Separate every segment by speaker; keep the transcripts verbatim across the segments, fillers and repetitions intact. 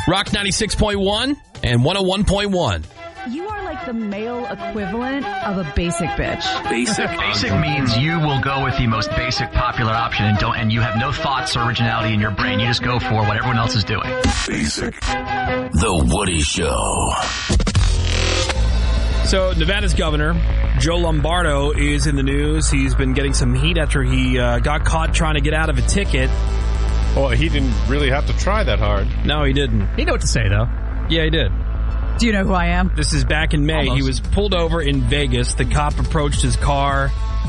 Speaker 1: Rock ninety-six point one and one oh one point one.
Speaker 2: You are like the male equivalent of a basic bitch.
Speaker 3: Basic. Basic means you will go with the most basic popular option and don't, and you have no thoughts or originality in your brain. You just go for what everyone else is doing.
Speaker 4: Basic. The Woody Show.
Speaker 1: So Nevada's governor, Joe Lombardo, is in the news. He's been getting some heat after he uh, got caught trying to get out of a ticket.
Speaker 5: Well, he didn't really have to try that hard.
Speaker 1: No, he didn't.
Speaker 6: He knew what to say, though.
Speaker 1: Yeah, he did.
Speaker 2: Do you know who I am?
Speaker 1: This is back in May.
Speaker 6: Almost.
Speaker 1: He was pulled over in Vegas. The cop approached his car.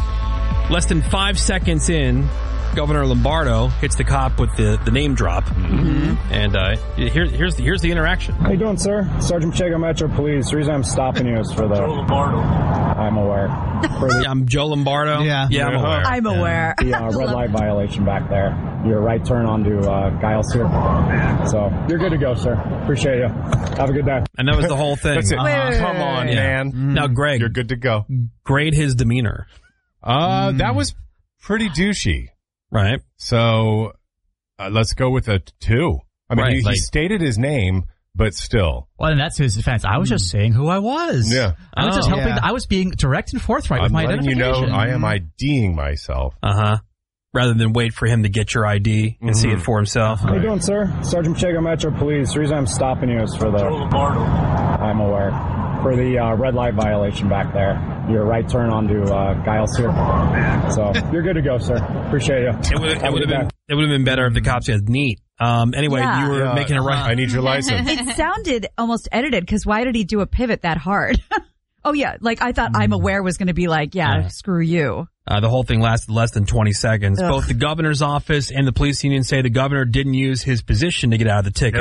Speaker 1: Less than five seconds in, Governor Lombardo hits the cop with the, the name drop. Mm-hmm. And uh, here, here's, the, here's the interaction.
Speaker 7: How you doing, sir? Sergeant Pacheco Metro Police. The reason I'm stopping you is for the...
Speaker 3: Joe Lombardo.
Speaker 7: I'm aware. For the,
Speaker 1: Yeah, I'm Joe Lombardo.
Speaker 6: Yeah.
Speaker 1: Yeah, I'm
Speaker 5: Yeah.
Speaker 1: aware.
Speaker 2: I'm aware.
Speaker 7: the uh, red light violation back there. Your right turn onto uh, Giles here. So, you're good to go, sir. Appreciate you. Have a good day.
Speaker 1: And that was the whole thing.
Speaker 5: That's it.
Speaker 2: Wait, wait, wait,
Speaker 5: Come on,
Speaker 1: Yeah.
Speaker 5: man.
Speaker 1: Now, Greg,
Speaker 5: You're good to go.
Speaker 1: grade his demeanor,
Speaker 5: Uh, That was pretty douchey.
Speaker 1: right?
Speaker 5: So uh, let's go with a two. I mean,
Speaker 1: Right,
Speaker 5: he, he
Speaker 1: like-
Speaker 5: stated his name, but still.
Speaker 6: Well, and that's his defense. I was just saying who I was.
Speaker 5: Yeah.
Speaker 6: I was just
Speaker 1: Oh.
Speaker 6: helping.
Speaker 8: Yeah.
Speaker 6: I was being direct and forthright with
Speaker 5: I'm
Speaker 6: my
Speaker 5: letting you know
Speaker 6: identification.
Speaker 5: I am IDing myself.
Speaker 1: Uh-huh. Rather than wait for him to get your I D and see it for himself.
Speaker 7: How you doing, sir? Sergeant Pacheco Metro Police. The reason I'm stopping you is for the...
Speaker 3: Joe Lombardo.
Speaker 7: I'm aware. For the uh, red light violation back there. Your right turn onto uh, Giles here. So, you're good to go, sir. Appreciate you.
Speaker 1: It would,
Speaker 7: Have
Speaker 1: it
Speaker 7: a
Speaker 1: would have
Speaker 7: good
Speaker 1: been
Speaker 7: day.
Speaker 1: it would have been better if the cops had neat. Um, anyway,
Speaker 2: Yeah.
Speaker 1: you were
Speaker 5: Yeah,
Speaker 1: making a right.
Speaker 5: I need your license.
Speaker 2: It sounded almost edited, because why did he do a pivot that hard? Oh, yeah. Like, I thought I'm aware was going to be like, yeah,
Speaker 1: Yeah.
Speaker 2: screw you.
Speaker 1: Uh, the whole thing lasted less than twenty seconds.
Speaker 2: Ugh.
Speaker 1: Both the governor's office and the police union say the governor didn't use his position to get out of the ticket.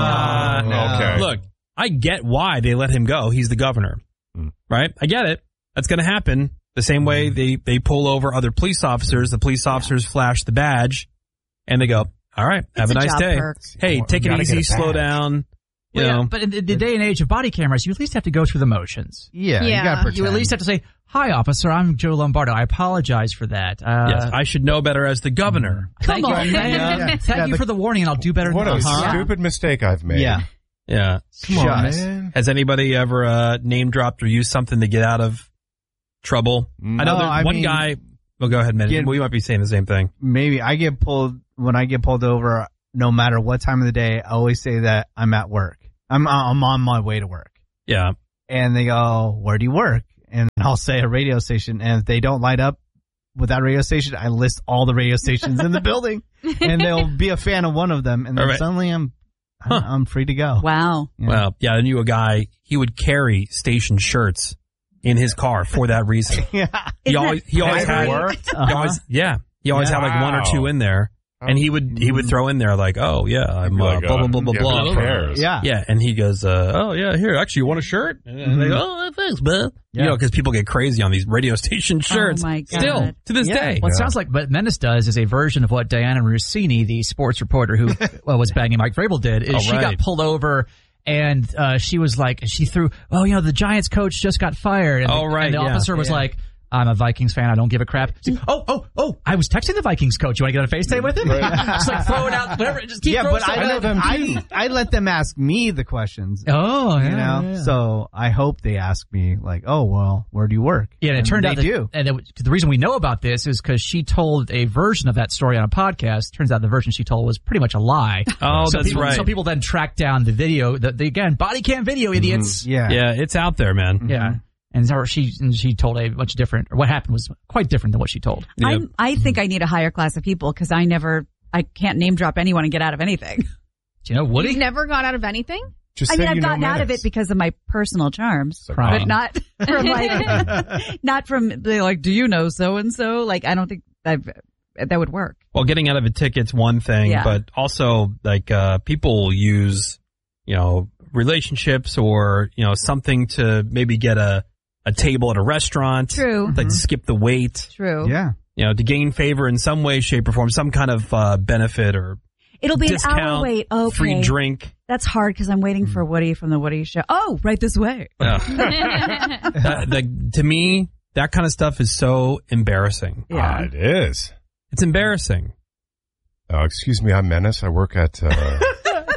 Speaker 1: Uh,
Speaker 5: Okay.
Speaker 1: Look, I get why they let him go. He's the governor,
Speaker 5: Mm.
Speaker 1: right? I get it. That's going to happen. The same way they, they pull over other police officers. The police officers flash the badge, and they go, all right, have
Speaker 2: It's
Speaker 1: a
Speaker 2: a
Speaker 1: nice
Speaker 2: job
Speaker 1: day.
Speaker 2: perk.
Speaker 1: Hey,
Speaker 5: You
Speaker 1: take it
Speaker 5: gotta
Speaker 1: easy,
Speaker 5: get a
Speaker 1: slow
Speaker 5: badge.
Speaker 1: down. You
Speaker 6: Well, yeah,
Speaker 1: know,
Speaker 6: but in the, the day and age of body cameras, you at least have to go through the motions.
Speaker 8: Yeah,
Speaker 9: Yeah.
Speaker 8: you gotta pretend.
Speaker 6: You at least have to say, "Hi, officer. I'm Joe Lombardo. I apologize for that." Uh,
Speaker 1: yes, I should know better as the governor.
Speaker 6: Thank
Speaker 2: Come
Speaker 6: you.
Speaker 2: on,
Speaker 6: Thank,
Speaker 8: man.
Speaker 6: thank
Speaker 8: Yeah,
Speaker 6: you
Speaker 8: the-
Speaker 6: for the warning, and I'll do better
Speaker 5: What a
Speaker 6: next time.
Speaker 5: stupid mistake I've made.
Speaker 8: Yeah.
Speaker 1: Yeah.
Speaker 5: Come on,
Speaker 8: Just-
Speaker 5: man.
Speaker 1: Has anybody ever uh, name dropped or used something to get out of trouble? I know
Speaker 8: No,
Speaker 1: there's
Speaker 8: I
Speaker 1: one
Speaker 8: mean-
Speaker 1: guy. Well, go ahead, man.
Speaker 8: Get-
Speaker 1: We might be saying the same thing.
Speaker 8: Maybe I get pulled when I get pulled over. No matter what time of the day, I always say that I'm at work. I'm I'm on my way to work.
Speaker 1: Yeah.
Speaker 8: And they go, "Where do you work?" And I'll say a radio station. And if they don't light up with that radio station, I list all the radio stations in the building, and they'll be a fan of one of them, and then
Speaker 1: All right.
Speaker 8: suddenly I'm I'm,
Speaker 1: Huh.
Speaker 8: I'm free to go.
Speaker 2: Wow.
Speaker 8: Yeah.
Speaker 1: Well, yeah, I knew a guy. He would carry station shirts in his car for that reason.
Speaker 8: Yeah.
Speaker 1: He
Speaker 2: Isn't
Speaker 1: always,
Speaker 2: that
Speaker 1: he always
Speaker 2: every-
Speaker 1: had,
Speaker 5: Worked?
Speaker 1: he
Speaker 8: Uh-huh.
Speaker 1: always, yeah, he always
Speaker 8: Yeah.
Speaker 1: had like one or two
Speaker 5: Wow.
Speaker 1: in there, and he would he would throw in there like, oh yeah, I'm uh,
Speaker 5: Like,
Speaker 1: blah
Speaker 5: uh,
Speaker 1: blah blah blah
Speaker 5: yeah,
Speaker 1: blah.
Speaker 5: who cares?
Speaker 8: Yeah.
Speaker 1: Yeah, and he goes, uh, oh yeah, here, actually, you want a shirt? And they go, oh, thanks, man.
Speaker 8: Yeah.
Speaker 1: You know, because people get crazy on these radio station shirts.
Speaker 2: Oh, my God.
Speaker 1: Still, to this
Speaker 8: Yeah.
Speaker 1: day.
Speaker 6: What
Speaker 5: Yeah.
Speaker 6: sounds like what Menace does is a version of what Diana Rossini, the sports reporter who well, was banging Mike Vrabel, did. Is
Speaker 1: Oh,
Speaker 6: she
Speaker 1: right.
Speaker 6: got pulled over and uh, she was like, she threw, oh, you know, the Giants coach just got fired. And
Speaker 1: Oh,
Speaker 6: the,
Speaker 1: right,
Speaker 6: And the
Speaker 1: yeah.
Speaker 6: officer was
Speaker 8: Yeah.
Speaker 6: like, I'm a Vikings fan. I don't give a crap. She's like, oh, oh, oh, I was texting the Vikings coach. You want to get on FaceTime with him? Just like throw it out, whatever. Just keep
Speaker 8: Yeah,
Speaker 6: throwing
Speaker 8: but
Speaker 6: stuff
Speaker 8: I
Speaker 6: out.
Speaker 8: let them. I, I let them ask me the questions.
Speaker 6: Oh, yeah,
Speaker 8: you know,
Speaker 6: yeah, yeah.
Speaker 8: so I hope they ask me like, "Oh, well, where do you work?"
Speaker 6: Yeah, and it turned
Speaker 8: they
Speaker 6: out that,
Speaker 8: do.
Speaker 6: and it, was- the reason we know about this is because she told a version of that story on a podcast. Turns out the version she told was pretty much a lie.
Speaker 1: Oh,
Speaker 6: so
Speaker 1: that's
Speaker 6: people,
Speaker 1: right.
Speaker 6: So people then tracked down the video, the, the again body cam video, idiots.
Speaker 8: Yeah,
Speaker 1: Yeah, it's out there, man.
Speaker 6: Yeah. And so she and she told a much different. Or what happened was quite different than what she told.
Speaker 1: Yeah.
Speaker 2: I'm, I think I need a higher class of people, because I never, I can't name drop anyone and get out of anything.
Speaker 6: Do you know Woody?
Speaker 9: You've never got out of anything?
Speaker 5: Just
Speaker 2: I
Speaker 5: say
Speaker 2: mean, I've
Speaker 5: you know
Speaker 2: gotten out of
Speaker 5: Menace.
Speaker 2: it because of my personal charms,
Speaker 5: So
Speaker 6: Right.
Speaker 2: but not from like, not from the, like, do you know so and so? Like, I don't think I've, that would work.
Speaker 1: Well, getting out of a ticket's one thing,
Speaker 2: Yeah.
Speaker 1: but also like uh, people use, you know, relationships or you know something to maybe get a a table at a restaurant.
Speaker 2: True.
Speaker 1: Like to skip the wait.
Speaker 2: True.
Speaker 8: yeah.
Speaker 1: You know, to gain favor in some way, shape, or form, some kind of uh, benefit or
Speaker 2: It'll be
Speaker 1: discount,
Speaker 2: an hour wait. Okay.
Speaker 1: free drink.
Speaker 2: That's hard because I'm waiting for Woody from the Woody Show. Oh, right this way.
Speaker 1: Ugh. That- like, to me, that kind of stuff is so embarrassing.
Speaker 5: Ah,
Speaker 2: Yeah.
Speaker 5: it is.
Speaker 1: It's embarrassing.
Speaker 5: Uh, excuse me, I'm Menace. I work at uh,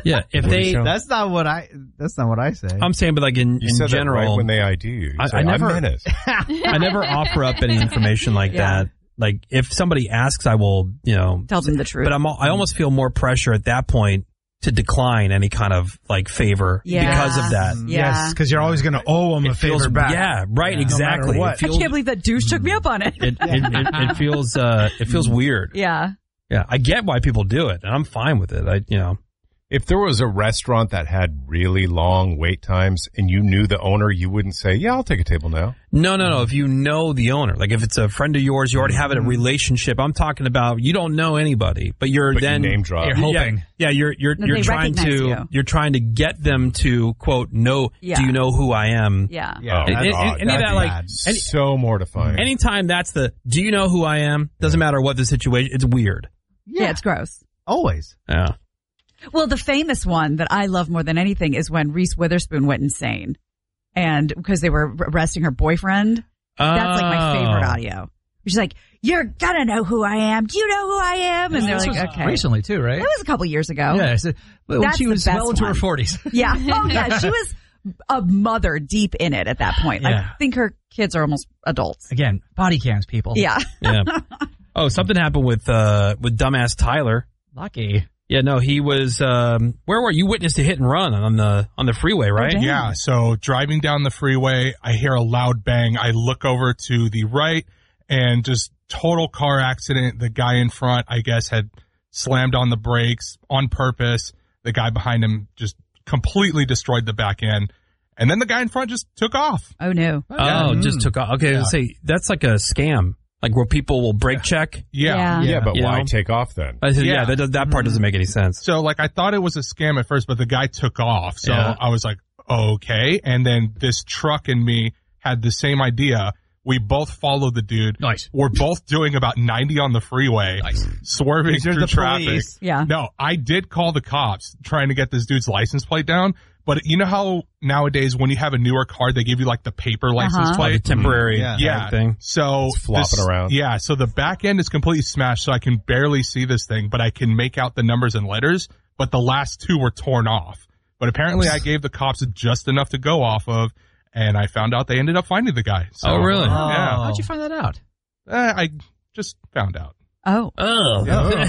Speaker 1: Yeah, if they,
Speaker 8: That's not what I. That's not what I say.
Speaker 1: I'm saying, but like in,
Speaker 5: You
Speaker 1: in
Speaker 5: said
Speaker 1: general,
Speaker 5: that right when they I D you. You
Speaker 1: I-
Speaker 5: say,
Speaker 1: I never-
Speaker 5: I'm Menace.
Speaker 1: I never offer up any information like
Speaker 2: Yeah.
Speaker 1: that. Like if somebody asks, I will, you know,
Speaker 2: Tell them the truth.
Speaker 1: but I'm, al- I almost feel more pressure at that point to decline any kind of like favor
Speaker 2: Yeah.
Speaker 1: because of that.
Speaker 2: Yeah.
Speaker 9: Yes, because you're always going to owe them a
Speaker 1: It
Speaker 9: favor
Speaker 1: feels,
Speaker 9: back.
Speaker 1: yeah, right, exactly.
Speaker 9: what.
Speaker 1: It feels,
Speaker 2: I can't believe that douche took me up on it.
Speaker 1: it, it, it, it feels, uh, it feels weird.
Speaker 2: Yeah.
Speaker 1: Yeah, I get why people do it, and I'm fine with it. I, you know,
Speaker 5: If there was a restaurant that had really long wait times and you knew the owner, you wouldn't say, yeah, I'll take a table now.
Speaker 1: no, no, no. If you know the owner, like if it's a friend of yours, you already have a relationship. I'm talking about you don't know anybody, but you're
Speaker 5: But you
Speaker 1: then
Speaker 5: name drop.
Speaker 6: You're
Speaker 1: Yeah,
Speaker 6: hoping.
Speaker 1: Yeah, you're you're
Speaker 2: Then
Speaker 1: you're
Speaker 2: they
Speaker 1: trying
Speaker 2: recognize
Speaker 1: to
Speaker 2: you.
Speaker 1: you're trying to get them to quote know.
Speaker 2: Yeah.
Speaker 1: Do you know who I am?
Speaker 2: Yeah.
Speaker 8: Yeah,
Speaker 5: Oh,
Speaker 1: And-
Speaker 8: that's
Speaker 1: and-
Speaker 8: odd.
Speaker 1: and any of
Speaker 8: That's
Speaker 1: that, like,
Speaker 8: bad.
Speaker 1: any-
Speaker 5: so mortifying.
Speaker 1: Anytime that's the do you know who I am? Doesn't matter what the situation. It's weird.
Speaker 2: Yeah, it's gross.
Speaker 8: Always.
Speaker 1: Yeah.
Speaker 2: Well, the famous one that I love more than anything is when Reese Witherspoon went insane, and because they were arresting her boyfriend. That's like my favorite
Speaker 1: Oh.
Speaker 2: audio. She's like, "You're gonna know who I am. Do you know who I am?" And they're
Speaker 6: This
Speaker 2: like,
Speaker 6: was
Speaker 2: "Okay."
Speaker 6: recently too, right?
Speaker 2: That was a couple years ago.
Speaker 6: Yeah, so, well, when
Speaker 2: That's
Speaker 6: she
Speaker 2: the
Speaker 6: was
Speaker 2: best
Speaker 6: well into her
Speaker 2: one.
Speaker 6: forties.
Speaker 2: Yeah. Oh, yeah. She was a mother deep in it at that point. Like,
Speaker 6: Yeah.
Speaker 2: I think her kids are almost adults.
Speaker 6: Again, body cams, people.
Speaker 2: Yeah.
Speaker 1: Yeah. Oh, something happened with uh with dumbass Tyler.
Speaker 6: Lucky.
Speaker 1: Yeah, no, he was. Um, where were you? Witnessed a hit and run on the on the freeway, right?
Speaker 2: damn.
Speaker 9: Yeah, so driving down the freeway, I hear a loud bang. I look over to the right and just total car accident. The guy in front, I guess, had slammed on the brakes on purpose. The guy behind him just completely destroyed the back end. And then the guy in front just took off.
Speaker 2: Oh, no.
Speaker 1: Oh, just took off. Okay,
Speaker 9: Yeah.
Speaker 1: say that's like a scam, like where people will brake check.
Speaker 9: Yeah.
Speaker 2: Yeah.
Speaker 5: yeah, but
Speaker 1: You
Speaker 5: why
Speaker 1: know?
Speaker 5: take off then?
Speaker 1: I said, yeah,
Speaker 9: Yeah.
Speaker 1: that does, that part doesn't make any sense.
Speaker 9: So, like, I thought it was a scam at first, but the guy took off. So
Speaker 1: Yeah.
Speaker 9: I was like, okay. And then this truck and me had the same idea. We both followed the dude.
Speaker 6: Nice.
Speaker 9: We're both doing about ninety on the freeway,
Speaker 6: Nice.
Speaker 9: swerving
Speaker 8: These are
Speaker 9: through
Speaker 8: the
Speaker 9: traffic.
Speaker 8: police.
Speaker 2: Yeah.
Speaker 9: No, I did call the cops trying to get this dude's license plate down. But you know how nowadays when you have a newer car, they give you like the paper license
Speaker 2: Uh-huh.
Speaker 1: Like a
Speaker 9: plate?
Speaker 1: temporary
Speaker 8: Yeah.
Speaker 9: Yeah.
Speaker 1: thing.
Speaker 9: So
Speaker 5: It's flopping
Speaker 9: this-
Speaker 5: around.
Speaker 9: Yeah. So the back end is completely smashed. So I can barely see this thing, but I can make out the numbers and letters. But the last two were torn off. But apparently I gave the cops just enough to go off of. And I found out they ended up finding the guy. So,
Speaker 1: Oh, really?
Speaker 9: Yeah.
Speaker 6: How'd you find that out?
Speaker 9: Uh, I just found out.
Speaker 2: Oh.
Speaker 1: Oh,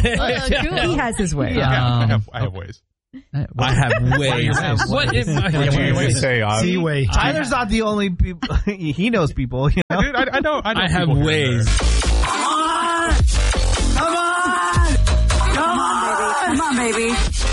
Speaker 2: He has his way.
Speaker 9: Yeah, I
Speaker 6: Um,
Speaker 9: have, I have ways.
Speaker 1: I have ways. What if
Speaker 5: What did you
Speaker 6: wait.
Speaker 5: say, Ozzy?
Speaker 9: Seaway.
Speaker 8: Tyler's not the only people. He knows people. You know?
Speaker 9: Dude, I, I know. I, know
Speaker 1: I have
Speaker 9: people here and
Speaker 1: ways.
Speaker 2: Come on, baby.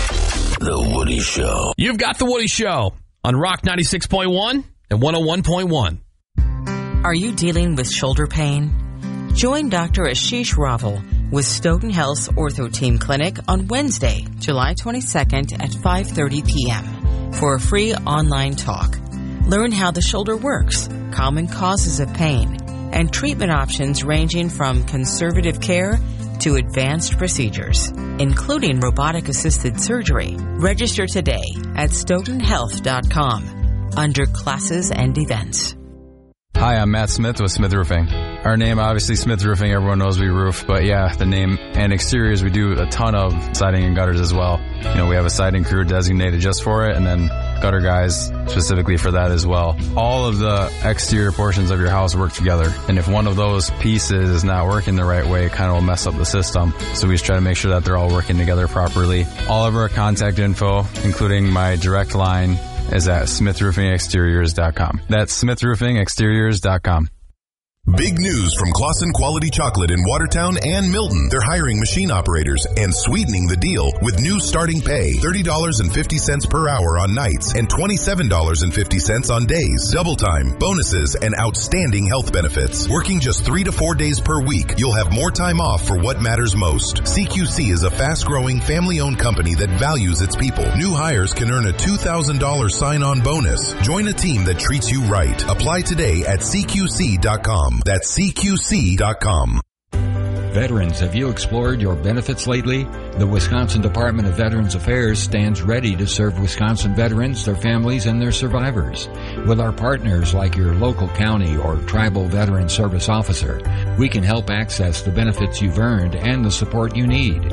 Speaker 4: The Woody Show.
Speaker 1: You've got the Woody Show on Rock ninety-six point one and one oh one point one.
Speaker 10: Are you dealing with shoulder pain? Join Doctor Ashish Raval with Stoughton Health's Ortho Team Clinic on Wednesday, July twenty-second at five thirty p.m. for a free online talk. Learn how the shoulder works, common causes of pain, and treatment options ranging from conservative care to advanced procedures, including robotic-assisted surgery. Register today at stoughton health dot com under classes and events.
Speaker 11: Hi, I'm Matt Smith with Smith Roofing. Our name, obviously Smith Roofing, everyone knows we roof, but yeah, the name and exteriors, we do a ton of siding and gutters as well. You know, we have a siding crew designated just for it, and then gutter guys specifically for that as well. All of the exterior portions of your house work together, and if one of those pieces is not working the right way, it kind of will mess up the system. So we just try to make sure that they're all working together properly. All of our contact info, including my direct line, is at smith roofing exteriors dot com. That's smith roofing exteriors dot com.
Speaker 12: Big news from Claussen Quality Chocolate in Watertown and Milton. They're hiring machine operators and sweetening the deal with new starting pay, thirty dollars and fifty cents per hour on nights and twenty-seven dollars and fifty cents on days. Double time, bonuses, and outstanding health benefits. Working just three to four days per week, you'll have more time off for what matters most. C Q C is a fast-growing, family-owned company that values its people. New hires can earn a two thousand dollars sign-on bonus. Join a team that treats you right. Apply today at C Q C dot com. That's C Q C dot com.
Speaker 13: Veterans, have you explored your benefits lately? The Wisconsin Department of Veterans Affairs stands ready to serve Wisconsin veterans, their families, and their survivors. With our partners like your local county or tribal veteran service officer, we can help access the benefits you've earned and the support you need.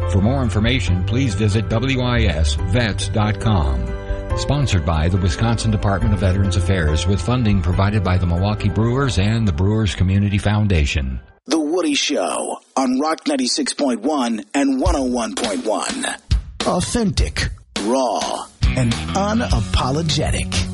Speaker 13: For more information, please visit W I S vets dot com. Sponsored by the Wisconsin Department of Veterans Affairs with funding provided by the Milwaukee Brewers and the Brewers Community Foundation.
Speaker 14: The Woody Show on Rock ninety-six point one and one oh one point one. Authentic, raw, and unapologetic.